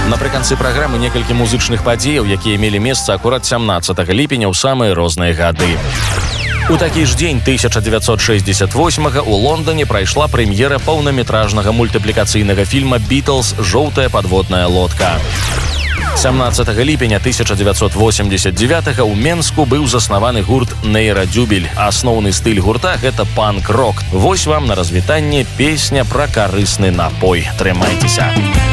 Напрыканцы праграмы некалькі музычных падзеяў, якія мелі месца акурат 17 ліпеня ў самыя розныя гады. У такі ж дзень 1968-га у Лондоне прайшла прэм'ера паўнаметражнага мультыплікацыйнага фільма «Бітлз. Жоўтая падводная лодка». 17 ліпеня 1989-га ў Менску быў заснаваны гурт «Нейрадзюбель». Асноўны стыль гурта – гэта панк-рок. Вось вам на развітанне песня пра карысны напой. Трымайцеся!